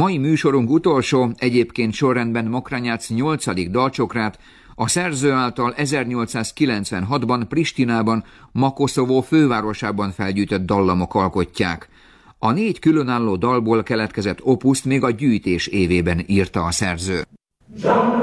Mai műsorunk utolsó, egyébként sorrendben Mokranjac 8. dalcsokrát a szerző által 1896-ban Pristinában, ma Koszovó fővárosában felgyűjtött dallamok alkotják. A 4 különálló dalból keletkezett opuszt még a gyűjtés évében írta a szerző.